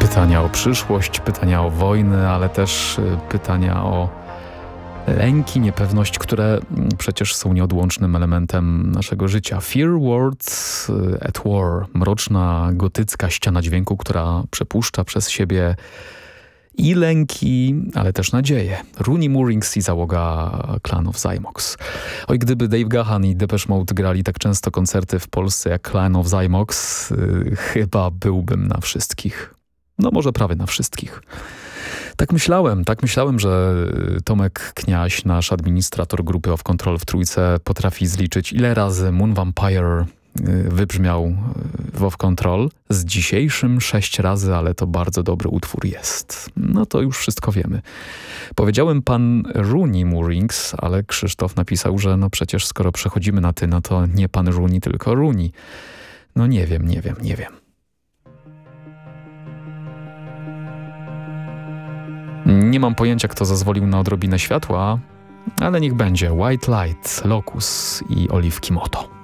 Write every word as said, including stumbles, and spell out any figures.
Pytania o przyszłość, pytania o wojny, ale też pytania o lęki, niepewność, które przecież są nieodłącznym elementem naszego życia. Fear Words at War. Mroczna, gotycka ściana dźwięku, która przepuszcza przez siebie i lęki, ale też nadzieję. Rooney Moorings i załoga Clan of Zymox. Oj, gdyby Dave Gahan i Depeche Mode grali tak często koncerty w Polsce jak Clan of Zymox, yy, chyba byłbym na wszystkich. No może prawie na wszystkich. Tak myślałem, tak myślałem, że Tomek Kniaś, nasz administrator grupy Off Control w Trójce, potrafi zliczyć, ile razy Moon Vampire wybrzmiał w Off Control. Z dzisiejszym sześć razy, ale to bardzo dobry utwór jest. No to już wszystko wiemy. Powiedziałem pan Rooney Moorings, ale Krzysztof napisał, że no przecież skoro przechodzimy na ty, no to nie pan Rooney, tylko Rooney. No nie wiem, nie wiem, nie wiem. Nie mam pojęcia, kto zezwolił na odrobinę światła, ale niech będzie White Light, Locus i Oliwki Moto.